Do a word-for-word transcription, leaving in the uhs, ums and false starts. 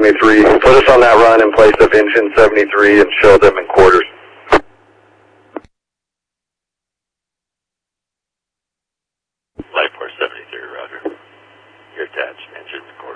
seventy-three. Put us on that run in place of engine seventy-three and show them in quarters. Life Force seventy-three, roger. You're attached, engine in quarters.